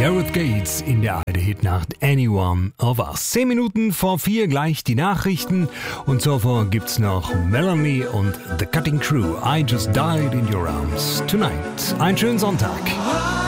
Gareth Gates in der Hitnacht Anyone of Us. 10 Minuten vor 4 gleich die Nachrichten und zuvor gibt's noch Melanie und The Cutting Crew. I Just Died in Your Arms Tonight. Einen schönen Sonntag.